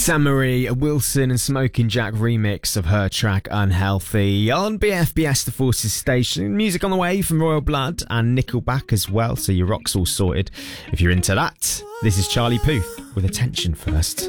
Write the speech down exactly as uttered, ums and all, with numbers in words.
Saint-Marie Wilson and Smoking Jack remix of her track Unhealthy on B F B S The Forces station. Music on the way from Royal Blood and Nickelback as well, so your rock's all sorted if you're into that. This is Charlie Puth with Attention First.